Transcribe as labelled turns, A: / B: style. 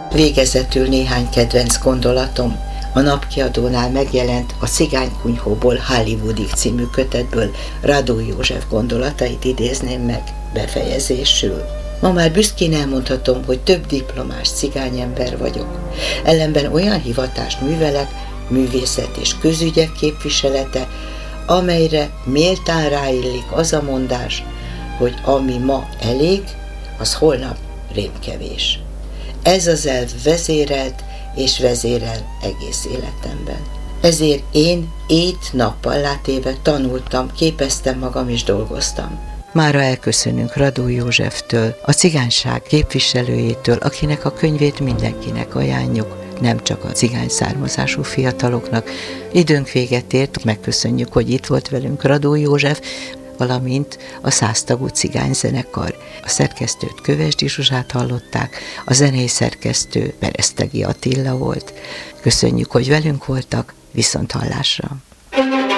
A: Végezetül néhány kedvenc gondolatom. A Napkiadónál megjelent a Cigánykunyhóból Hollywoodig című kötetből Radó József gondolatait idézném meg befejezésül. Ma már büszkén elmondhatom, hogy több diplomás cigányember vagyok. Ellenben olyan hivatást művelek, művészet és közügyek képviselete, amelyre méltán ráillik az a mondás, hogy ami ma elég, az holnap rémkevés. Ez az elv vezérelt és vezérel egész életemben. Ezért én éjt-nappal látéve tanultam, képeztem magam és dolgoztam. Mára elköszönünk Radó Józseftől, a cigányság képviselőjétől, akinek a könyvét mindenkinek ajánljuk, nem csak a cigány származású fiataloknak. Időnk véget ért, megköszönjük, hogy itt volt velünk Radó József, valamint a 100 tagú cigányzenekar. A szerkesztőt Kövesdi Zsuzsát hallották, a zenei szerkesztő Beresztegi Attila volt. Köszönjük, hogy velünk voltak, viszonthallásra!